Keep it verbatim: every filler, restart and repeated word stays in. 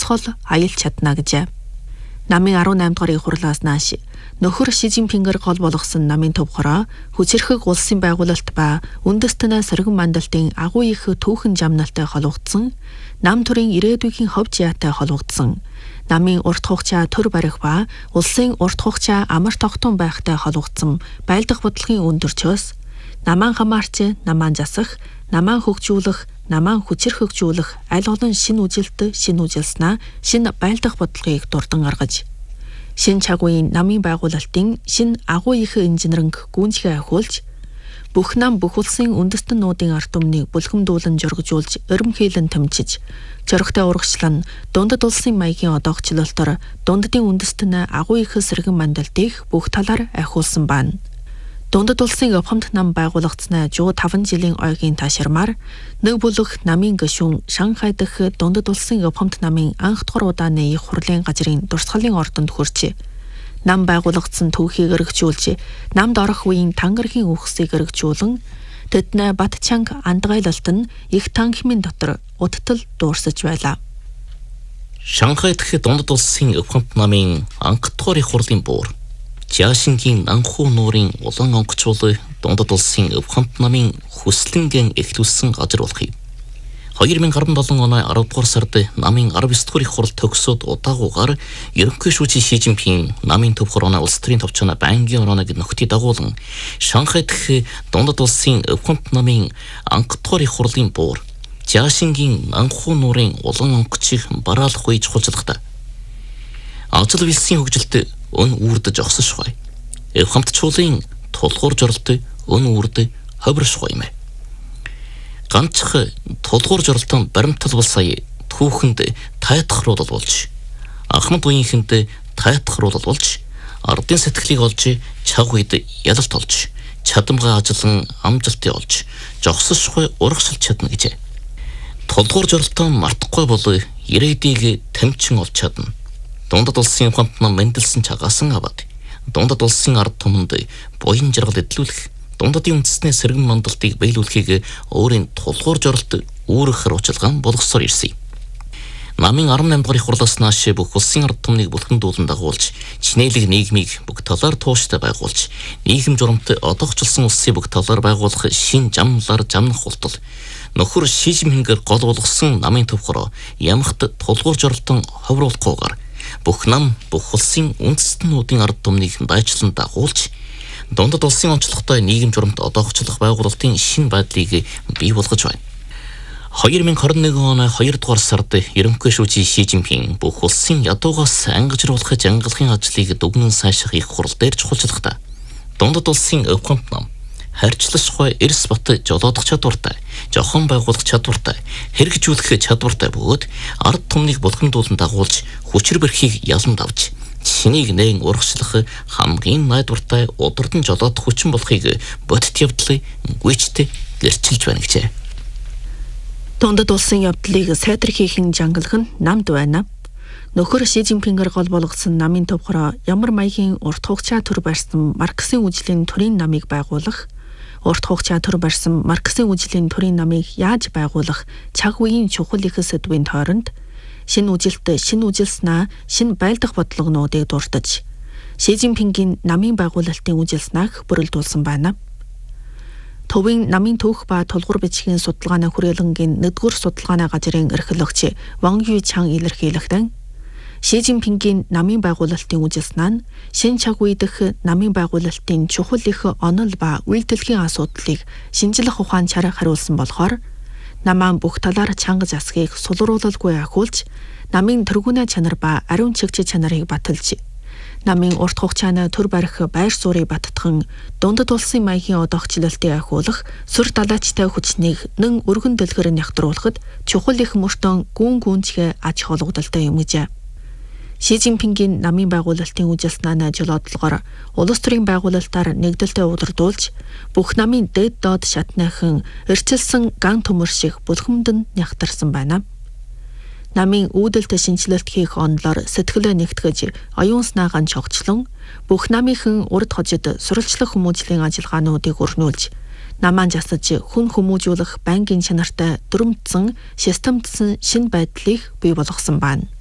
тусгал аялж чадна гэжээ. Намын арван аймд дугаар хурлаас нааш нөхөр Ши Цзиньпингээр гол болгосон намын төв хороо хүчирхэг улсын байгуулалт ба үндэстэн сэргэн мандалтын агуу их түүхэн жамналтай холбогдсон, нам төрийн ирээдүйн ховж яатай холбогдсон, намын урт хугацаа төр барих ба улсын урт хугацаа амар тогтун байхтай холбогдсон байлдах бодлогын өндөрчөөс намаан хамаарч, намаан засах, намаан хөгжүүлэх, намаан хүчир хөгжүүлэх аль олон шинэ үжилт, шинэ үжилснаа шинэ байлдах бодлогыг дурдан гаргаж, шинэ чагуун намын байгуулалтын шинэ агуу их инженеринг гүнзгий ахиулж, бүх нам бүх улсын үндэстэн нуудын ард түмнийг бүлхэмдүүлэн жургжуулж, өрөмхийлэн тэмчиж, зоригтой урагшлан дундад улсын маягийн одоогчлолтоор дундадын үндэстэн агуу их сэргэн мандалтыг бүх талаар ахиулсан байна. Дундад улсын өвхөмт нам байгуулагдсанаа жуу таван жилийн ойгийн таашрамаар нэг бүлэг намын гишүүн Шанхай дэх дундад улсын өвхөмт намын анх дугаар удааны их хурлын газрын дурсгалын ордонд хүрч нам байгуулагдсан түүхийг өргөжүүлж, намд орох үеийн тангаргийн үхсийг өргөжүүлэн тэднээ Батчанг андгайлалт нь их танхимын дотор удтал дуурсаж байлаа. Шанхай дэх дундад улсын өвхөмт намын анх дугаар их хурлын буур Жашингийн анхуу нуурын улаан онгоцуулы дундад улсын өвхөмт намын хүслэнгийн эхлүүлсэн газар болохыг. две тысячи десятый оны арав дугаар сард намын арав ёс дугаар их хурал төгсөөд удаагуугаар ерөнхий шүүжийн Ши Цзиньпин намын төв хорооны улс төрийн товчооны байнгын орооныг нөхдөй дагуулan Шанхай дэх дундад улсын өвхөмт намын анх дугаар их хурлын буур Жашингийн анхуу нуурын улаан онгоцыг бараалах үе чухалчлагдаа. Ажил вилсийн хөгжилт өн үрдэж огсошгүй. Өвхөмт чуулын тулгуур жоролт өн үрдэ ховиршгүй юм. Ганцх тулгуур жоролтон баримтал бол сая түүхэнд тайтахруулал болж, ахмад үеийнхэнд тайтахруулал болж, ардын сэтгэлийг олж, чаг үед ялалт олж, чадамгаа ажиллан амжилтыг олж, жогсошгүй урагшилж чадна гэжээ. Тулгуур жоролтон мартахгүй бол ирээдийг тамчин олж чадна. Дундад улсын өвхөмт нам мэндэлсэн чагаасан аваад дундад улсын ард түмэнд буян жаргал эдлүүлэх, дундадын үндэстний сэргэн мандалтыг биелүүлэхийг өөрийн тулгуур жоролт үүрэх харуулчилгаан болгосоор ирсэн. Намын арван аймд дугаар их хурлаас нааш бүх улсын ард түмнийг бүлхэндүүлэн дагуулж, чинээлэг нийгмийг бүх талаар тууштай байгуулж, нийгэм журамт одоогчлсон улсыг бүх талаар байгуулах шин жамлаар жамнах болтол нөхөр Ши Цзиньпингээр гол болгосон намын төв хороо ямагт тулгуур жоролтон ховруулахгүйгээр бүх нам бүх улсын үндэстнүүдийн ард түмнийг дайчлан дагуулж, дундад улсын онцлогтой нийгэм журамт одоогчлох байгуулалтын шинэ байдлыг бий болгож байна. две тысячи двадцать один оны хоёр дугаар сард ерөнхий шүүжийн Ши Цзиньпин бүх улсын ядуугаас ангажруулах жангалахын ажлыг дүгнэн сайших их хурал дээр чухалчлахдаа дундад улсын өвхөмт нам харьцлашгүй эрс бат жолоодох чадвартай, жохон байгуулах чадвартай, хэрэгжүүлэх чадвартай бөгөөд ард түмнийг бүлхэндүүлэн дагуулж, хүчир бэрхийг ялан давж, чинийг нээн урагшлах хамгийн найдвартай удирдан жолоодох хүчин болохыг бодит явдлыг гүйцэд гэрчилж байна гэжээ. Дундад улсын явдлыг сайдар хийхэн жангалах нь намд байна. Нөхөр Ши Цзиньпингээр гол болгосон намын төв хороо ямар маягийн урт хугацаа төр барьсан Марксийн үжлийн төрийн намыг байгуулах, урт хугацаа төр барьсан Марксийн үжлийн төрийн намыг яаж байгуулах чаг үеийн чухал их сэдвийн тойронд шинэ үжилт, шинэ үжилснаа шинэ байлдах бодлогонуудыг дурдж, Ши Цзиньпингийн намын байгуулалтын үжилснааг бүрэлдүүлсэн байна. Төвийн намын түүх ба тулгуур бичгийн судалгааны хүрээлэнгийн нэгдүгээр судалгааны газрын эрхлэгч Ван Юйчан илэрхийлэхдээ Ши Цзиньпингийн намын байгуулалтын үжилснаа нь шинэ чаг үе дэх намын байгуулалтын чухал их онол ба үйлдэлхийн асуудлыг шинжлэх ухаанчаар хариулсан болохоор намаан бүх талаар чанга засгийг сулруулалгүй ахиулж, намын тэргүүнээ чанар ба ариун чигч чанарыг баталж, намын урт хугацааны төр барих байр суурийг баттган дундад улсын маягийн одоогчлолтыг ахиулах сүр далайчтай хүчнийг нэн өргөн дэлгэр нягтруулахад чухал их мөртөн гүн гүнзгий аж холбогдолтой юм гэжээ. Ши Цзиньпингийн намын байгуулалтын үжилснаа жолоодлогоор улс төрийн байгуулалтаар нэгдэлтэй удирдуулж, бүх намын дэд доод шатныхан эрчилсэн ган төмөр шиг бүлхэмдэн нягтарсан байна. Намын үүдэлт шинжилэлт хийх онолоор сэтгэлээ нэгтгэж, оюун санаагаа чогчлон, бүх намынхан урд хожид сурвалжлах хүмүүжлийн ажиллагаануудыг өрнүүлж, намаан жасаж хүн хүмүүжүүлэх байнгын чанартай дүрмдсэн, системдсэн шинэ байдлыг бий болгосон байна.